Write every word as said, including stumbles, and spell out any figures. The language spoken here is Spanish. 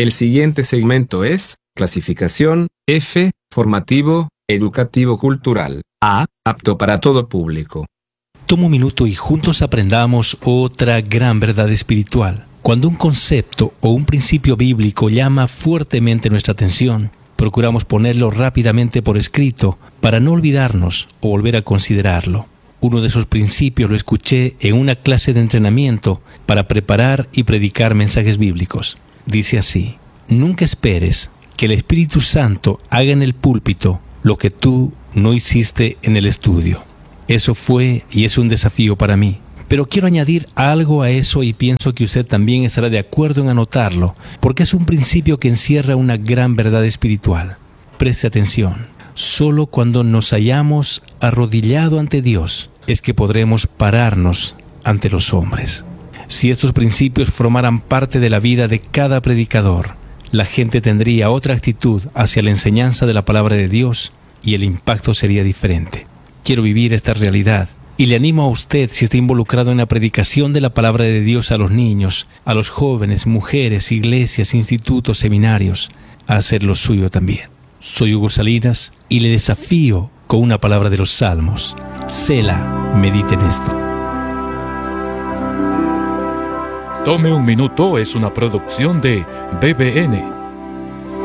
El siguiente segmento es clasificación F, formativo, educativo cultural. A, apto para todo público. Toma un minuto y juntos aprendamos otra gran verdad espiritual. Cuando un concepto o un principio bíblico llama fuertemente nuestra atención, procuramos ponerlo rápidamente por escrito para no olvidarnos o volver a considerarlo. Uno de esos principios lo escuché en una clase de entrenamiento para preparar y predicar mensajes bíblicos. Dice así: nunca esperes que el Espíritu Santo haga en el púlpito lo que tú no hiciste en el estudio. Eso fue y es un desafío para mí. Pero quiero añadir algo a eso y pienso que usted también estará de acuerdo en anotarlo, porque es un principio que encierra una gran verdad espiritual. Preste atención. Solo cuando nos hayamos arrodillado ante Dios es que podremos pararnos ante los hombres. Si estos principios formaran parte de la vida de cada predicador, la gente tendría otra actitud hacia la enseñanza de la palabra de Dios y el impacto sería diferente. Quiero vivir esta realidad y le animo a usted, si está involucrado en la predicación de la palabra de Dios a los niños, a los jóvenes, mujeres, iglesias, institutos, seminarios, a hacer lo suyo también. Soy Hugo Salinas y le desafío con una palabra de los Salmos. Sela, medite en esto. Tome un minuto es una producción de B B N.